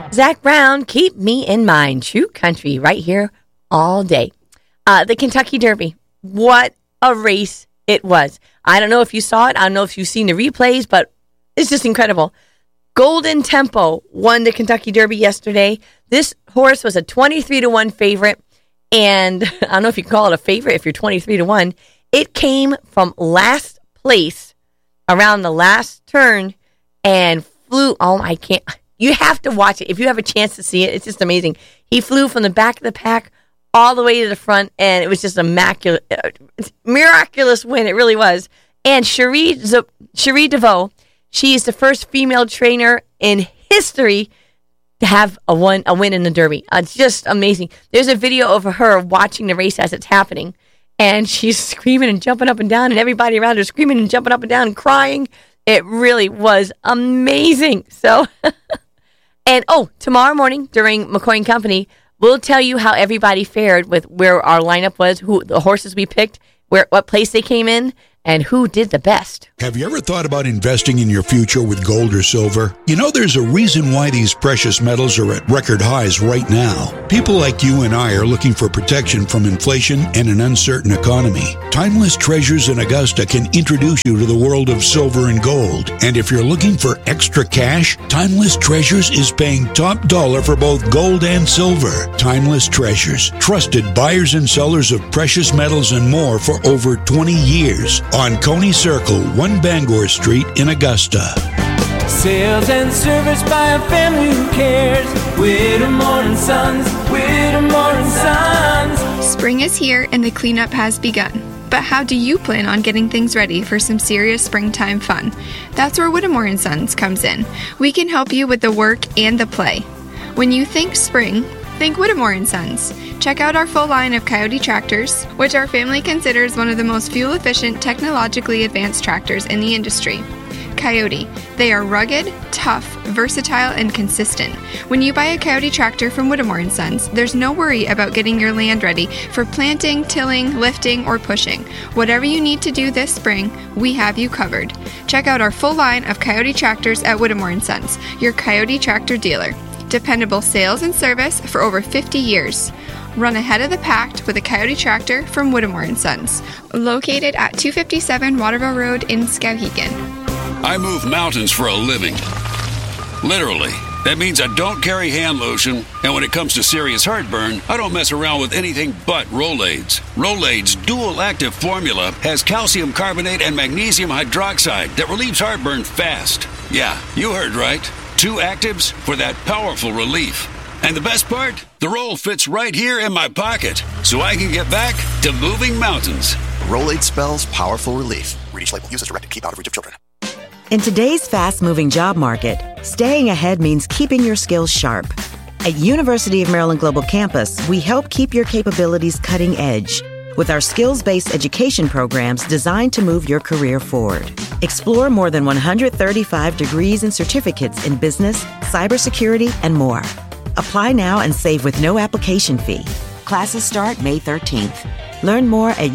Zach Brown, Keep Me in Mind. True country right here all day. The Kentucky Derby. What a race it was. I don't know if you saw it. I don't know if you've seen the replays, but it's just incredible. Golden Tempo won the Kentucky Derby yesterday. This horse was a 23-1 favorite. And I don't know if you can call it a favorite if you're 23-1. It came from last place around the last turn and flew. Oh, I can't. You have to watch it. If you have a chance to see it, it's just amazing. He flew from the back of the pack all the way to the front, and it was just a miraculous win. It really was. And Cherie DeVoe, she is the first female trainer in history to have a win in the Derby. It's just amazing. There's a video of her watching the race as it's happening, and she's screaming and jumping up and down, and everybody around her screaming and jumping up and down and crying. It really was amazing. So, and tomorrow morning during McCoy and Company, we'll tell you how everybody fared with where our lineup was, who the horses we picked, what place they came in, and who did the best. Have you ever thought about investing in your future with gold or silver? You know, there's a reason why these precious metals are at record highs right now. People like you and I are looking for protection from inflation and an uncertain economy. Timeless Treasures in Augusta can introduce you to the world of silver and gold. And if you're looking for extra cash, Timeless Treasures is paying top dollar for both gold and silver. Timeless Treasures, trusted buyers and sellers of precious metals and more for over 20 years. On Coney Circle, 1 Bangor Street in Augusta. Sales and service by a family who cares. Whittemore and Sons, Whittemore and Sons. Spring is here and the cleanup has begun. But how do you plan on getting things ready for some serious springtime fun? That's where Whittemore and Sons comes in. We can help you with the work and the play. When you think spring, think Whittemore and Sons. Check out our full line of Coyote tractors, which our family considers one of the most fuel-efficient, technologically advanced tractors in the industry. Coyote. They are rugged, tough, versatile, and consistent. When you buy a Coyote tractor from Whittemore & Sons, there's no worry about getting your land ready for planting, tilling, lifting, or pushing. Whatever you need to do this spring, we have you covered. Check out our full line of Coyote tractors at Whittemore & Sons, your Coyote tractor dealer. Dependable sales and service for over 50 years. Run ahead of the pack with a Coyote tractor from Whittemore & Sons, located at 257 Waterville Road in Skowhegan. I move mountains for a living. Literally. That means I don't carry hand lotion, and when it comes to serious heartburn, I don't mess around with anything but Rolaids. Rolaids' dual-active formula has calcium carbonate and magnesium hydroxide that relieves heartburn fast. Yeah, you heard right. 2 actives for that powerful relief. And the best part? The roll fits right here in my pocket, so I can get back to moving mountains. Rolade spells powerful relief. Read each label. Use as directed. Keep out of reach of children. In today's fast-moving job market, staying ahead means keeping your skills sharp. At University of Maryland Global Campus, we help keep your capabilities cutting edge with our skills-based education programs designed to move your career forward. Explore more than 135 degrees and certificates in business, cybersecurity, and more. Apply now and save with no application fee. Classes start May 13th. Learn more at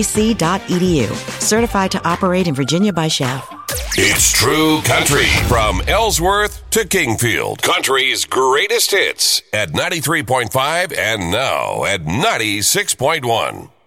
umgc.edu. Certified to operate in Virginia by Chef. It's True Country from Ellsworth to Kingfield. Country's greatest hits at 93.5 and now at 96.1.